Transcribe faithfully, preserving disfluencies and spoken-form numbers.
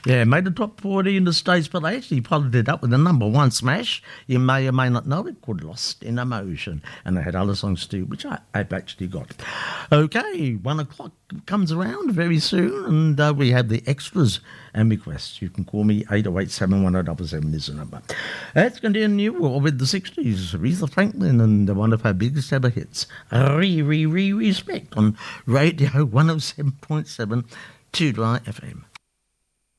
Yeah, made the top forty in the States, but they actually followed it up with a number one smash. You may or may not know it, called Lost in Emotion. And they had other songs too, which I, I've actually got. Okay, one o'clock comes around very soon, and uh, we have the extras and requests. You can call me eight oh eight, seven one oh seven seven is the number. Let's continue with the sixties, Aretha Franklin and one of her biggest ever hits, Re, Re, Re, Respect, on Radio one oh seven point seven, two Dry F M.